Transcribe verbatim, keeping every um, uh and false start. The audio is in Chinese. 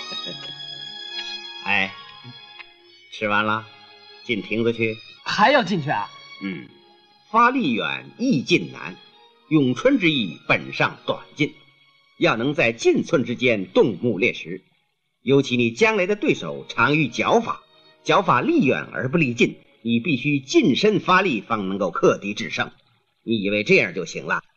哎，吃完了，进亭子去。 还要进去啊？ 嗯，发力远，易进难。咏春之意本上短进，要能在进寸之间动目猎食。尤其你将来的对手常遇脚法，脚法力远而不力近，你必须近身发力方能够克敌制胜。你以为这样就行了？